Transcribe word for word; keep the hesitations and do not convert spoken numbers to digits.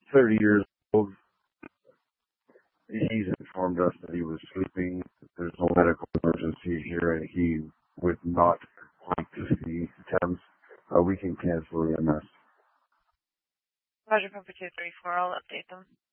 thirty years old. He's informed us that he was sleeping. There's no medical emergency here, and he would not like to see Thames. Uh, we can cancel the M S. Roger, Papa two three four. I'll update them.